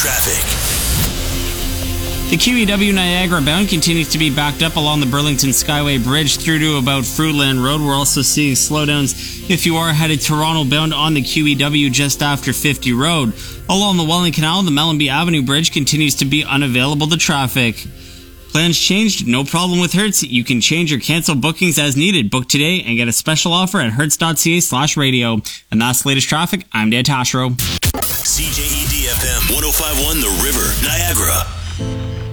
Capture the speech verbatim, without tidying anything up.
traffic. The Q E W Niagara bound continues to be backed up along the Burlington Skyway Bridge through to about Fruitland Road. We're also seeing slowdowns if you are headed Toronto bound on the Q E W just after fifty Road. Along the Welland Canal, the Mellenby Avenue Bridge continues to be unavailable to traffic. Plans changed? No problem with Hertz. You can change or cancel bookings as needed. Book today and get a special offer at hertz.ca slash radio. And that's the latest traffic. I'm Dan Tashro. C J E D F M one oh five point one The River, Niagara.